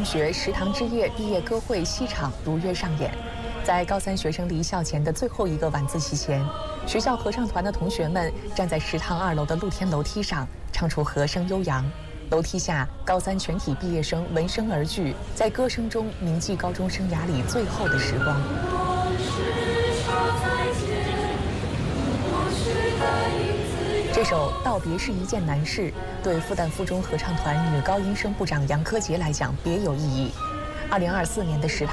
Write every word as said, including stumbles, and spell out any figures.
中学食堂之夜毕业歌会西场如约上演。在高三学生离校前的最后一个晚自习前，学校合唱团的同学们站在食堂二楼的露天楼梯上，唱出和声悠扬。楼梯下，高三全体毕业生闻声而聚，在歌声中铭记高中生涯里最后的时光。这首《道别是一件难事》对复旦附中合唱团女高音声部长杨科杰来讲别有意义。二零二四年的食堂。